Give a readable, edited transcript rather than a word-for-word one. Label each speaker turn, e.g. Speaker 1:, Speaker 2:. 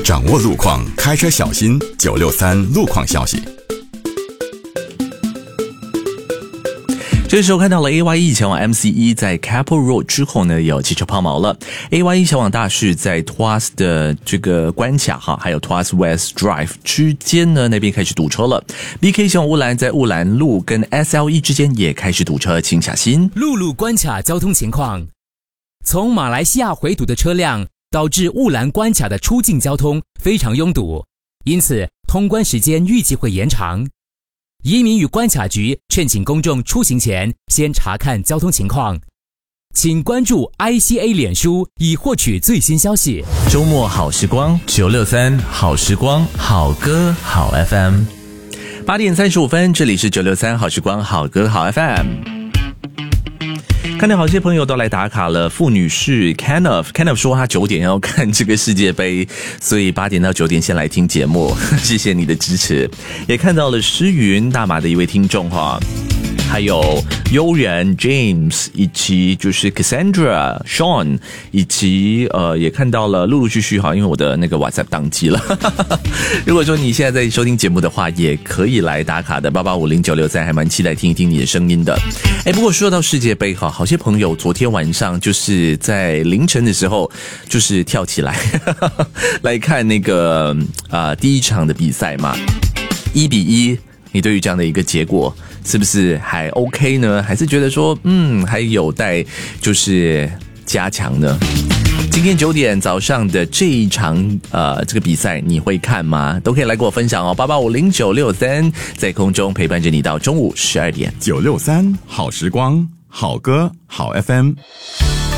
Speaker 1: 掌握路况，开车小心963路况消息。
Speaker 2: 这个时候看到了 AYE 前往 MCE 在 Keppel Road 之后呢，有汽车抛锚了。AYE 前往大市在 Tuas 的这个关卡还有 Tuas West Drive 之间呢，那边开始堵车了。BK 前往乌兰在乌兰路跟 SLE 之间也开始堵车，请小心。
Speaker 3: 陆路关卡交通情况，从马来西亚回堵的车辆导致乌兰关卡的出境交通非常拥堵，因此通关时间预计会延长。移民与关卡局劝请公众出行前先查看交通情况，请关注 ICA 脸书以获取最新消息。
Speaker 2: 周末好时光963好时光好歌好 FM 8点35分，这里是963好时光好歌好 FM。看到好些朋友都来打卡了。傅女士 Kenneth 说他9点要看这个世界杯，所以8点到9点先来听节目，谢谢你的支持。也看到了诗云大马的一位听众还有悠然 James 以及就是 Cassandra Sean 以及也看到了陆陆续续因为我的那个 WhatsApp 宕机了如果说你现在在收听节目的话，也可以来打卡的885096还蛮期待听一听你的声音的。不过说到世界杯好些朋友昨天晚上就是在凌晨的时候就是跳起来来看那个第一场的比赛嘛，1-1，你对于这样的一个结果是不是还 OK 呢？还是觉得说还有待就是加强呢？今天9点早上的这一场这个比赛你会看吗？都可以来跟我分享88509663，在空中陪伴着你到中午12点。
Speaker 1: 963好时光好歌好 FM。